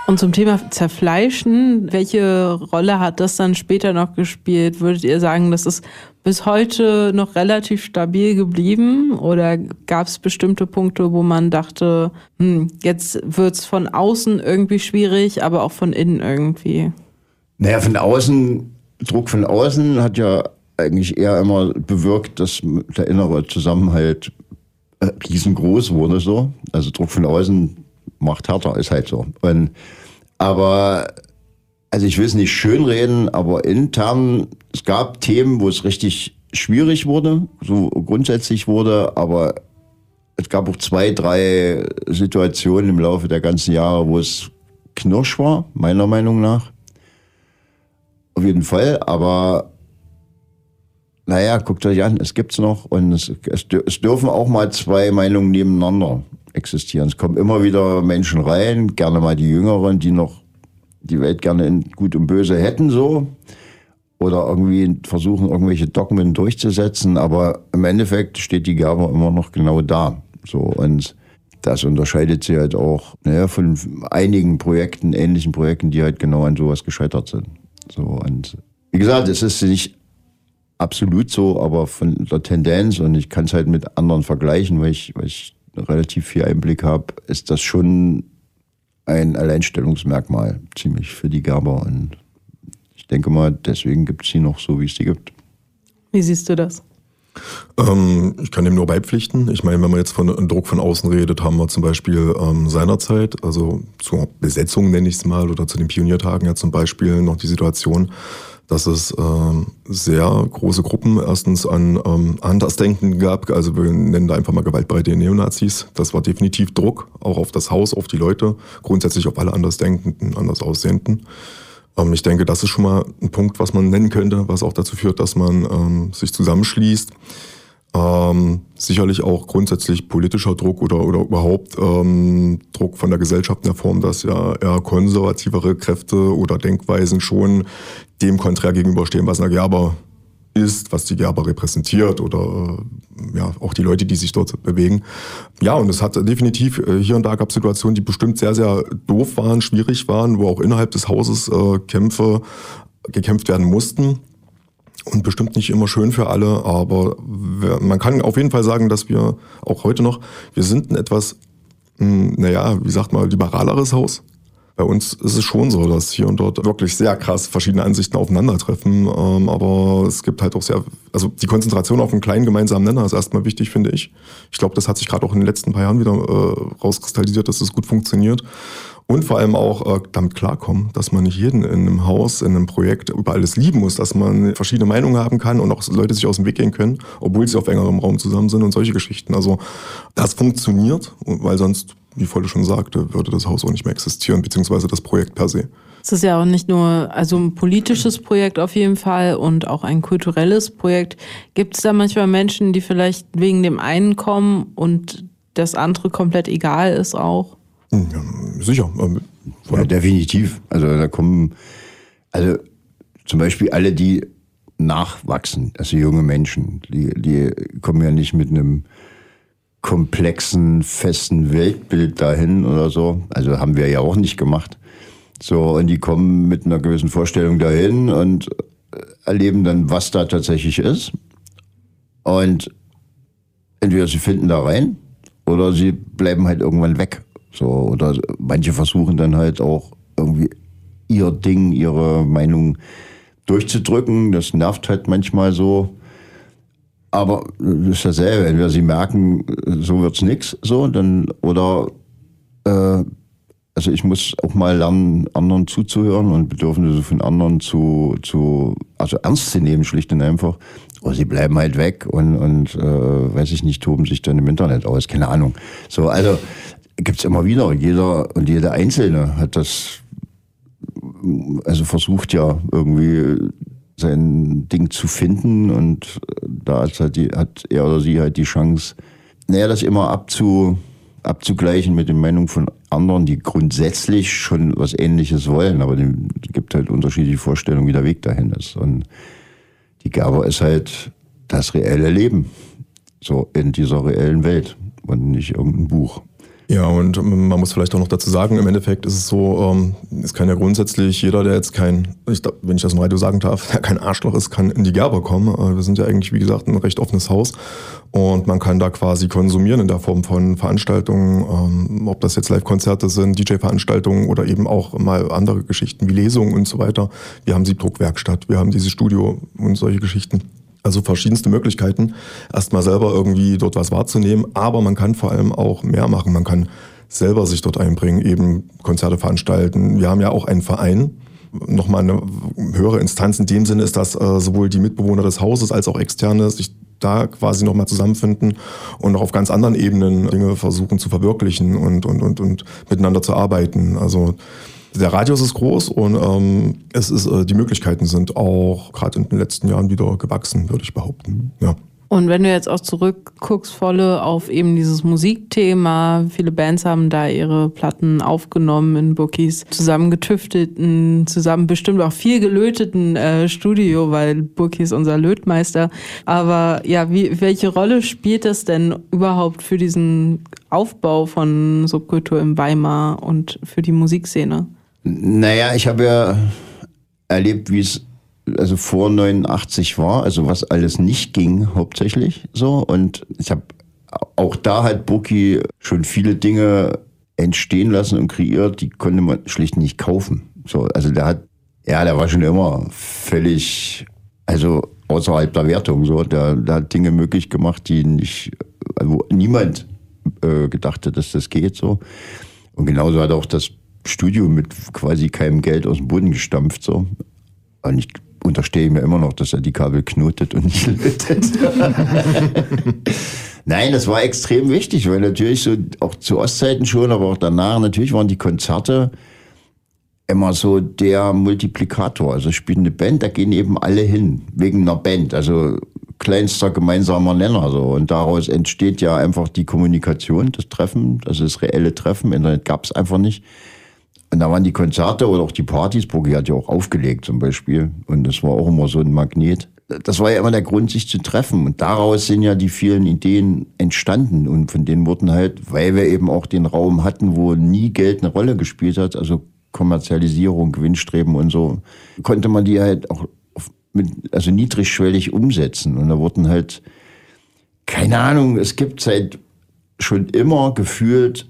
Und zum Thema Zerfleischen, welche Rolle hat das dann später noch gespielt? Würdet ihr sagen, das ist bis heute noch relativ stabil geblieben? Oder gab es bestimmte Punkte, wo man dachte, jetzt wird's von außen irgendwie schwierig, aber auch von innen irgendwie? Naja, Druck von außen hat ja eigentlich eher immer bewirkt, dass der innere Zusammenhalt riesengroß wurde so. Also Druck von außen macht härter, ist halt so. Aber ich will es nicht schönreden, aber intern, es gab Themen, wo es richtig schwierig wurde, so grundsätzlich wurde, aber es gab auch 2, 3 Situationen im Laufe der ganzen Jahre, wo es knirsch war, meiner Meinung nach. Auf jeden Fall, aber naja, guckt euch an, es gibt's noch und es dürfen auch mal 2 Meinungen nebeneinander existieren. Es kommen immer wieder Menschen rein, gerne mal die Jüngeren, die noch die Welt gerne in Gut und Böse hätten so oder irgendwie versuchen, irgendwelche Dogmen durchzusetzen, aber im Endeffekt steht die Gerber immer noch genau da. So, und das unterscheidet sie halt auch von einigen Projekten, ähnlichen Projekten, die halt genau an sowas gescheitert sind. So, und wie gesagt, es ist nicht absolut so, aber von der Tendenz, und ich kann es halt mit anderen vergleichen, weil ich relativ viel Einblick habe, ist das schon ein Alleinstellungsmerkmal ziemlich für die Gerber. Und ich denke mal, deswegen gibt es sie noch so, wie es sie gibt. Wie siehst du das? Ich kann dem nur beipflichten. Ich meine, wenn man jetzt von Druck von außen redet, haben wir zum Beispiel seinerzeit, also zur Besetzung nenne ich es mal, oder zu den Pioniertagen ja zum Beispiel noch die Situation, dass es sehr große Gruppen erstens an Andersdenken gab. Also wir nennen da einfach mal gewaltbereite Neonazis. Das war definitiv Druck, auch auf das Haus, auf die Leute, grundsätzlich auf alle Andersdenkenden, anders Aussehenden. Ich denke, das ist schon mal ein Punkt, was man nennen könnte, was auch dazu führt, dass man sich zusammenschließt. Sicherlich auch grundsätzlich politischer Druck oder überhaupt Druck von der Gesellschaft in der Form, dass ja eher konservativere Kräfte oder Denkweisen schon dem konträr gegenüberstehen, was eine Gerber ist, was die Gerber repräsentiert oder auch die Leute, die sich dort bewegen. Ja, und es hat definitiv, hier und da gab es Situationen, die bestimmt sehr, sehr doof waren, schwierig waren, wo auch innerhalb des Hauses Kämpfe gekämpft werden mussten. Und bestimmt nicht immer schön für alle, aber man kann auf jeden Fall sagen, dass wir auch heute noch, wir sind ein etwas, liberaleres Haus. Bei uns ist es schon so, dass hier und dort wirklich sehr krass verschiedene Ansichten aufeinandertreffen, aber es gibt halt auch die Konzentration auf einen kleinen gemeinsamen Nenner ist erstmal wichtig, finde ich. Ich glaube, das hat sich gerade auch in den letzten paar Jahren wieder rauskristallisiert, dass das gut funktioniert. Und vor allem auch damit klarkommen, dass man nicht jeden in einem Haus, in einem Projekt über alles lieben muss, dass man verschiedene Meinungen haben kann und auch Leute sich aus dem Weg gehen können, obwohl sie auf engerem Raum zusammen sind und solche Geschichten. Also das funktioniert, weil sonst, wie Volle schon sagte, würde das Haus auch nicht mehr existieren, beziehungsweise das Projekt per se. Es ist ja auch nicht nur ein politisches Projekt auf jeden Fall und auch ein kulturelles Projekt. Gibt es da manchmal Menschen, die vielleicht wegen dem einen kommen und das andere komplett egal ist auch? Ja, sicher. Ja, definitiv. Also da kommen, zum Beispiel alle, die nachwachsen, also junge Menschen, die kommen ja nicht mit einem komplexen, festen Weltbild dahin oder so. Also haben wir ja auch nicht gemacht. So, und die kommen mit einer gewissen Vorstellung dahin und erleben dann, was da tatsächlich ist. Und entweder sie finden da rein oder sie bleiben halt irgendwann weg. So, oder manche versuchen dann halt auch irgendwie ihr Ding, ihre Meinung durchzudrücken. Das nervt halt manchmal so. Aber das ist dasselbe. Wenn sie merken, so wird's nix, so, dann, oder, ich muss auch mal lernen, anderen zuzuhören und Bedürfnisse von anderen also ernst zu nehmen, schlicht und einfach. Oder sie bleiben halt weg und weiß ich nicht, toben sich dann im Internet aus, keine Ahnung. So, also, gibt's immer wieder. Jeder Einzelne hat das, versucht ja irgendwie sein Ding zu finden und da hat er oder sie halt die Chance, das immer abzugleichen mit den Meinungen von anderen, die grundsätzlich schon was Ähnliches wollen, aber es gibt halt unterschiedliche Vorstellungen, wie der Weg dahin ist. Und die Gerber ist halt das reelle Leben, so in dieser reellen Welt und nicht irgendein Buch. Ja, und man muss vielleicht auch noch dazu sagen, im Endeffekt ist es so, es kann ja grundsätzlich jeder, der jetzt wenn ich das im Radio sagen darf, der kein Arschloch ist, kann in die Gerber kommen. Wir sind ja eigentlich, wie gesagt, ein recht offenes Haus und man kann da quasi konsumieren in der Form von Veranstaltungen, ob das jetzt Live-Konzerte sind, DJ-Veranstaltungen oder eben auch mal andere Geschichten wie Lesungen und so weiter. Wir haben Siebdruckwerkstatt, wir haben dieses Studio und solche Geschichten. Also verschiedenste Möglichkeiten, erstmal selber irgendwie dort was wahrzunehmen, aber man kann vor allem auch mehr machen. Man kann selber sich dort einbringen, eben Konzerte veranstalten. Wir haben ja auch einen Verein, nochmal eine höhere Instanz. In dem Sinne ist das sowohl die Mitbewohner des Hauses als auch Externe sich da quasi nochmal zusammenfinden und noch auf ganz anderen Ebenen Dinge versuchen zu verwirklichen und miteinander zu arbeiten. Also der Radius ist groß und die Möglichkeiten sind auch gerade in den letzten Jahren wieder gewachsen, würde ich behaupten. Ja. Und wenn du jetzt auch zurückguckst, Volle, auf eben dieses Musikthema, viele Bands haben da ihre Platten aufgenommen in Burkis zusammen getüfteten, zusammen bestimmt auch viel gelöteten Studio, weil Burki ist unser Lötmeister. Aber ja, welche Rolle spielt das denn überhaupt für diesen Aufbau von Subkultur in Weimar und für die Musikszene? Naja, ich habe ja erlebt, wie es also vor 89 war, also was alles nicht ging hauptsächlich so. Und ich habe auch da hat Burki schon viele Dinge entstehen lassen und kreiert, die konnte man schlicht nicht kaufen. So, also der war schon immer völlig, also außerhalb der Wertung. So, der hat Dinge möglich gemacht, die wo niemand gedacht hat, dass das geht. So. Und genauso hat auch das Studio mit quasi keinem Geld aus dem Boden gestampft. So. Und ich unterstehe mir immer noch, dass er die Kabel knotet und nicht lötet. Nein, das war extrem wichtig, weil natürlich so auch zu Ostzeiten schon, aber auch danach natürlich waren die Konzerte immer so der Multiplikator. Also spielt eine Band, da gehen eben alle hin, wegen einer Band. Also kleinster gemeinsamer Nenner. So. Und daraus entsteht ja einfach die Kommunikation, das Treffen, also das reelle Treffen. Internet gab es einfach nicht. Und da waren die Konzerte oder auch die Partys, Burki hat ja auch aufgelegt zum Beispiel. Und das war auch immer so ein Magnet. Das war ja immer der Grund, sich zu treffen. Und daraus sind ja die vielen Ideen entstanden. Und von denen wurden halt, weil wir eben auch den Raum hatten, wo nie Geld eine Rolle gespielt hat, also Kommerzialisierung, Gewinnstreben und so, konnte man die halt auch also niedrigschwellig umsetzen. Und da wurden halt, keine Ahnung, es gibt seit schon immer gefühlt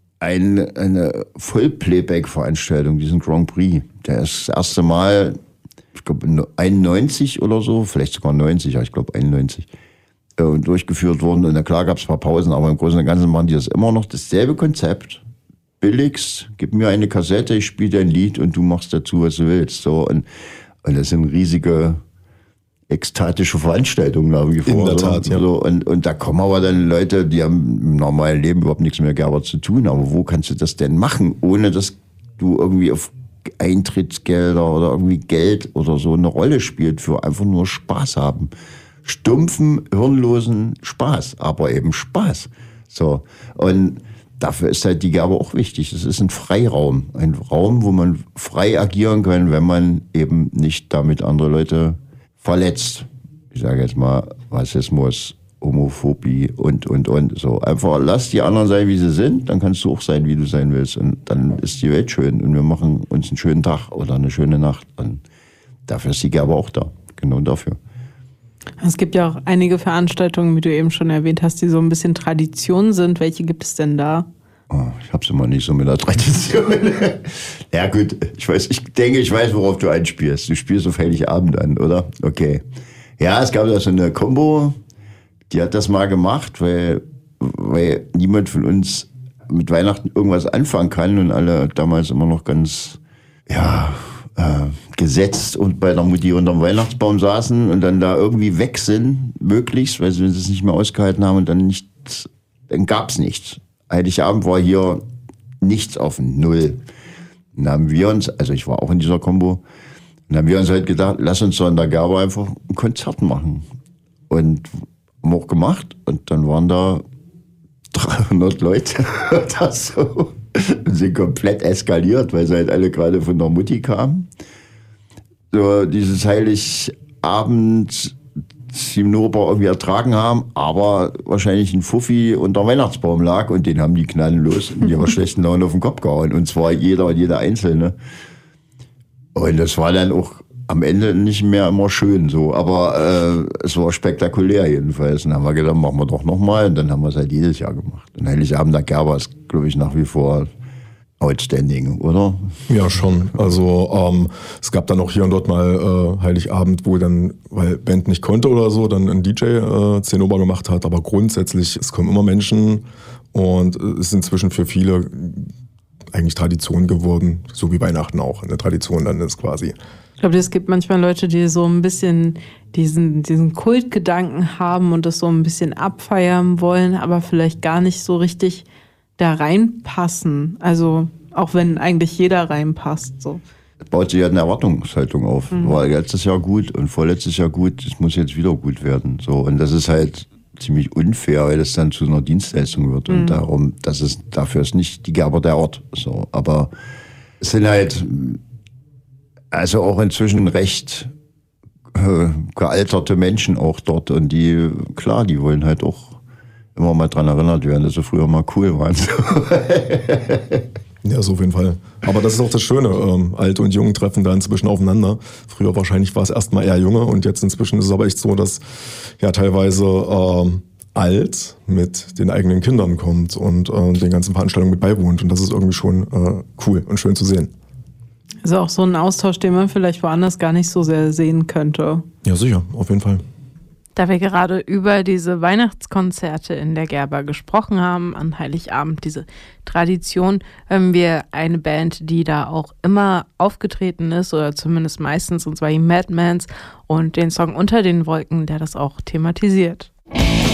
eine Vollplayback-Veranstaltung, diesen Grand Prix. Der ist das erste Mal, ich glaube 91 oder so, vielleicht sogar 90, aber ich glaube 91, durchgeführt worden. Und na klar gab es ein paar Pausen, aber im Großen und Ganzen machen die das immer noch dasselbe Konzept. Billigst, gib mir eine Kassette, ich spiele dein Lied und du machst dazu, was du willst. So, und das sind riesige ekstatische Veranstaltungen, glaube ich. In der Tat, ja. So, und da kommen aber dann Leute, die haben im normalen Leben überhaupt nichts mehr Gerber zu tun. Aber wo kannst du das denn machen, ohne dass du irgendwie auf Eintrittsgelder oder irgendwie Geld oder so eine Rolle spielt für einfach nur Spaß haben? Stumpfen, hirnlosen Spaß, aber eben Spaß. So, und dafür ist halt die Gerber auch wichtig. Es ist ein Freiraum. Ein Raum, wo man frei agieren kann, wenn man eben nicht damit andere Leute verletzt. Ich sage jetzt mal Rassismus, Homophobie und. So, einfach lass die anderen sein, wie sie sind, dann kannst du auch sein, wie du sein willst. Und dann ist die Welt schön und wir machen uns einen schönen Tag oder eine schöne Nacht. Und dafür ist die Gerber auch da. Genau dafür. Es gibt ja auch einige Veranstaltungen, wie du eben schon erwähnt hast, die so ein bisschen Tradition sind. Welche gibt es denn da? Oh, ich hab's immer nicht so mit der Tradition. Ja gut, ich weiß, worauf du anspielst. Du spielst auf Heiligabend an, oder? Okay. Ja, es gab da so eine Kombo, die hat das mal gemacht, weil niemand von uns mit Weihnachten irgendwas anfangen kann und alle damals immer noch ganz, gesetzt und bei der Mutti unterm Weihnachtsbaum saßen und dann da irgendwie weg sind, möglichst, weil sie es nicht mehr ausgehalten haben und dann gab's nichts. Heiligabend war hier nichts offen, null. Dann haben wir uns, also ich war auch in dieser Kombo, dann haben wir uns halt gedacht, lass uns doch in der Gerber einfach ein Konzert machen. Und haben auch gemacht und dann waren da 300 Leute oder so und sind komplett eskaliert, weil sie halt alle gerade von der Mutti kamen. So dieses Heiligabend Zinnober irgendwie ertragen haben, aber wahrscheinlich ein Fuffi unter Weihnachtsbaum lag und den haben die knallenlos in ihrer schlechten Laune auf den Kopf gehauen. Und zwar jeder und jeder Einzelne. Und das war dann auch am Ende nicht mehr immer schön so, aber es war spektakulär jedenfalls. Und dann haben wir gedacht, machen wir doch nochmal. Und dann haben wir es halt jedes Jahr gemacht. Und Heiligabend der Gerber ist, glaube ich, nach wie vor outstanding, oder? Ja, schon. Also es gab dann auch hier und dort mal Heiligabend, wo dann, weil Band nicht konnte oder so, dann ein DJ Zinnober gemacht hat. Aber grundsätzlich, es kommen immer Menschen und es ist inzwischen für viele eigentlich Tradition geworden, so wie Weihnachten auch eine Tradition dann ist quasi. Ich glaube, es gibt manchmal Leute, die so ein bisschen diesen Kultgedanken haben und das so ein bisschen abfeiern wollen, aber vielleicht gar nicht so richtig da reinpassen. Also auch wenn eigentlich jeder reinpasst. So. Baut sich ja eine Erwartungshaltung auf. War letztes Jahr gut und vorletztes Jahr gut, es muss jetzt wieder gut werden. So, und das ist halt ziemlich unfair, weil das dann zu einer Dienstleistung wird. Und dafür ist nicht die Gerber der Ort. So, aber es sind halt also auch inzwischen recht gealterte Menschen auch dort. Und die, klar, die wollen halt auch immer mal dran erinnert werden, dass sie früher mal cool waren. Ja, so auf jeden Fall. Aber das ist auch das Schöne. Alte und Jung treffen da inzwischen aufeinander. Früher wahrscheinlich war es erstmal eher Junge und jetzt inzwischen ist es aber echt so, dass ja teilweise alt mit den eigenen Kindern kommt und den ganzen Veranstaltungen mit beiwohnt. Und das ist irgendwie schon cool und schön zu sehen. Also auch so ein Austausch, den man vielleicht woanders gar nicht so sehr sehen könnte. Ja, sicher, auf jeden Fall. Da wir gerade über diese Weihnachtskonzerte in der Gerber gesprochen haben, an Heiligabend, diese Tradition, haben wir eine Band, die da auch immer aufgetreten ist, oder zumindest meistens, und zwar die Madmans und den Song Unter den Wolken, der das auch thematisiert.